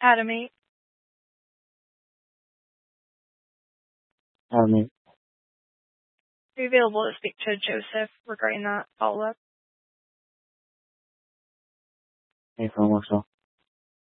Adam 8. Adam 8. Are you available to speak to Joseph regarding that follow-up? Hey, phone works well.